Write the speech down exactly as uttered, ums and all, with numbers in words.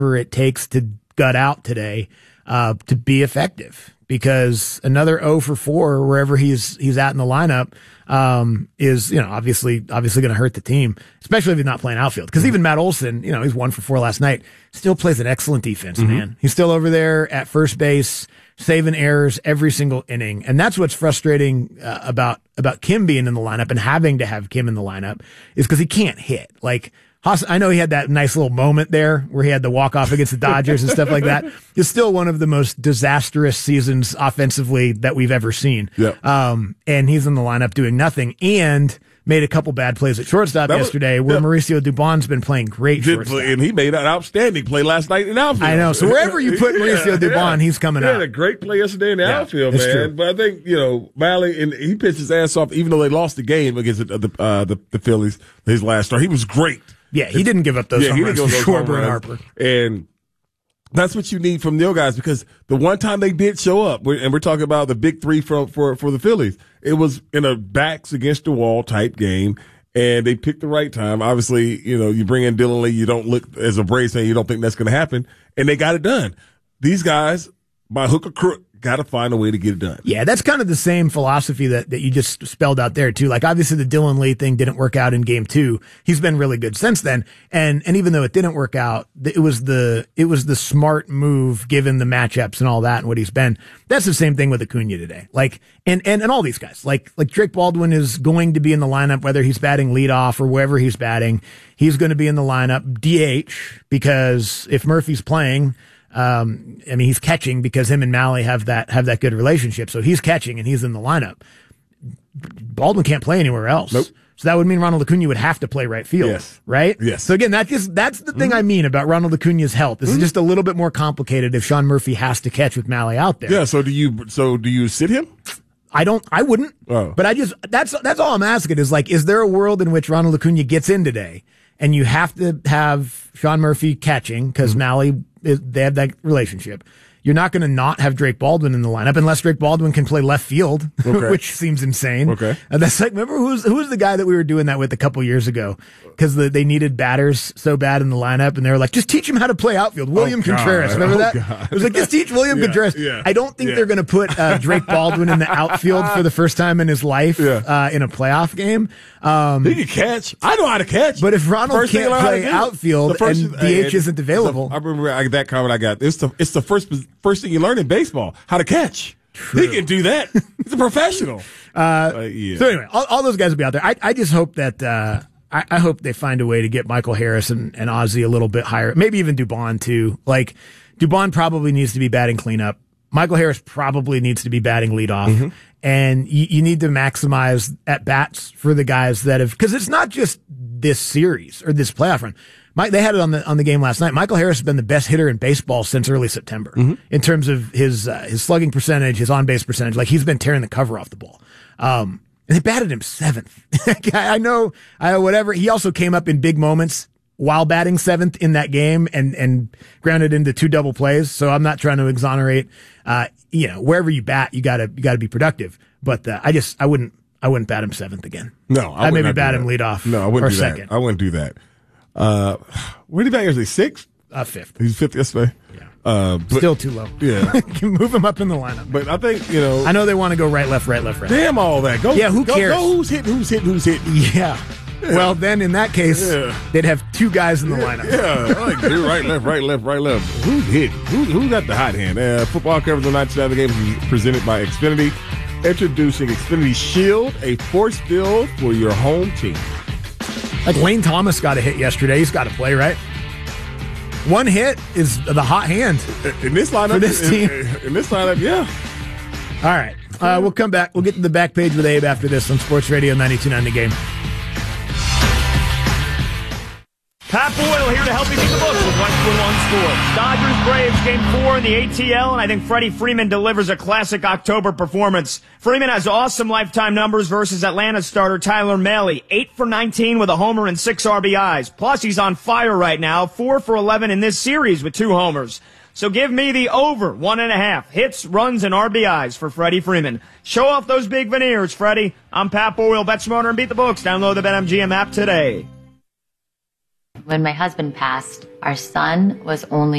it takes to gut out today uh, to be effective, because another oh for four wherever he's he's at in the lineup um, is, you know, obviously obviously going to hurt the team, especially if he's not playing outfield. Because even Matt Olson, you know, he's one for four last night, still plays an excellent defense, mm-hmm. man. He's still over there at first base, saving errors every single inning. And that's what's frustrating uh, about about Kim being in the lineup and having to have Kim in the lineup, is because he can't hit. Like, Haas, I know he had that nice little moment there where he had the walk-off against the Dodgers and stuff like that. It's still one of the most disastrous seasons offensively that we've ever seen. Yep. Um, and he's in the lineup doing nothing, and made a couple bad plays at shortstop was, yesterday where yeah. Mauricio Dubon's been playing great Did, shortstop. And he made an outstanding play last night in outfield. I know. So wherever you put Mauricio yeah, Dubon, yeah. he's coming he out. He had a great play yesterday in the yeah, outfield, man. True. But I think, you know, Malley, and he pitched his ass off, even though they lost the game against the, the, uh, the, the Phillies, his last start. He was great. Yeah, he didn't give up those yeah, home runs for Schwarber and Harper. And that's what you need from the guys, because the one time they did show up, and we're talking about the big three for, for, for the Phillies, it was in a backs against the wall type game, and they picked the right time. Obviously, you know, you bring in Dylan Lee, you don't look as a Braves fan, you don't think that's going to happen, and they got it done. These guys, by hook or crook, got to find a way to get it done. Yeah, that's kind of the same philosophy that, that you just spelled out there too. Like, obviously the Dylan Lee thing didn't work out in game two. He's been really good since then. And, and even though it didn't work out, it was the, it was the smart move given the matchups and all that and what he's been. That's the same thing with Acuna today. Like, and, and, and all these guys, like, like Drake Baldwin is going to be in the lineup, whether he's batting leadoff or wherever he's batting. He's going to be in the lineup D H, because if Murphy's playing, Um, I mean, he's catching because him and Malley have that, have that good relationship. So he's catching and he's in the lineup. Baldwin can't play anywhere else. Nope. So that would mean Ronald Acuna would have to play right field. Yes. Right? Yes. So again, that just, that's the thing mm-hmm. I mean about Ronald Acuna's health. This mm-hmm. is just a little bit more complicated if Sean Murphy has to catch with Malley out there. Yeah. So do you, so do you sit him? I don't, I wouldn't, oh. but I just, that's, that's all I'm asking is like, is there a world in which Ronald Acuna gets in today and you have to have Sean Murphy catching because mm-hmm. Malley, they have that relationship? You're not going to not have Drake Baldwin in the lineup unless Drake Baldwin can play left field, okay. which seems insane. Okay. And that's like, remember who's, who was the guy that we were doing that with a couple years ago? Because the, they needed batters so bad in the lineup, and they were like, just teach him how to play outfield. William oh, Contreras. Remember oh, that? God. It was like, just teach William yeah, Contreras. Yeah, I don't think yeah. they're going to put uh, Drake Baldwin in the outfield for the first time in his life yeah. uh, in a playoff game. Um, he can catch. I know how to catch. But if Ronald first can't play outfield first, and D H uh, isn't available. I remember that comment I got. It's the, it's the first, first thing you learn in baseball, how to catch. True. He can do that. He's a professional. Uh, uh, yeah. So anyway, all, all those guys will be out there. I, I just hope that, uh, I, I hope they find a way to get Michael Harris and, and Ozzie a little bit higher. Maybe even Dubon too. Like, Dubon probably needs to be batting cleanup. Michael Harris probably needs to be batting leadoff. Mm-hmm. And you, you need to maximize at bats for the guys that have, cause it's not just this series or this playoff run. Mike, they had it on the on the game last night. Michael Harris has been the best hitter in baseball since early September mm-hmm. in terms of his uh, his slugging percentage, his on base percentage. Like, he's been tearing the cover off the ball. Um, and they batted him seventh. I know, I whatever. He also came up in big moments while batting seventh in that game and and grounded into two double plays. So I'm not trying to exonerate. Uh, you know, wherever you bat, you gotta you gotta be productive. But uh, I just I wouldn't I wouldn't bat him seventh again. No, I I'd maybe not bat him leadoff. No, I wouldn't or do second. that. I wouldn't do that. Uh, where did he bat yesterday? Sixth? Uh, fifth. He's fifth yesterday. Yeah. Uh, but, Still too low. Yeah. Can move him up in the lineup. But I think, you know. I know they want to go right, left, right, left, right. Damn all that. Go. Yeah, who go, cares? Go who's hitting, who's hitting, who's hitting. Yeah. yeah. Well, then in that case, yeah. they'd have two guys in the yeah, lineup. Yeah. I like do right, left, right, left, right, left. Who's hitting? Who, who got the hot hand? Uh, football coverage of ninety-seven games is presented by Xfinity. Introducing Xfinity Shield, a force field for your home team. Like, Lane Thomas got a hit yesterday. He's got to play, right? One hit is the hot hand in this lineup. For this team. In, in this lineup, yeah. All right. Uh, we'll come back. We'll get to the back page with Abe after this on Sports Radio ninety-two point nine The Game. Pat Boyle here to help you beat the books with one two one Sports. Dodgers Braves game four in the A T L, and I think Freddie Freeman delivers a classic October performance. Freeman has awesome lifetime numbers versus Atlanta starter Tyler Mahle. eight for nineteen with a homer and six R B Is. Plus, he's on fire right now, four for eleven in this series with two homers. So give me the over, one and a half. Hits, runs, and R B Is for Freddie Freeman. Show off those big veneers, Freddie. I'm Pat Boyle. Bet smarter and beat the books. Download the BetMGM app today. When my husband passed, our son was only